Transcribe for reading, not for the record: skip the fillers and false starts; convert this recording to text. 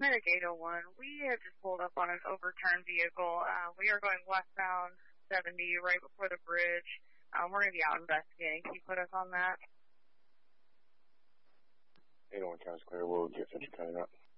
Medic 801, we have just pulled up on an overturned vehicle. We are going westbound 70 right before the bridge. We're going to be out investigating. Can you put us on that? 801 County's clear. We'll get Central County up.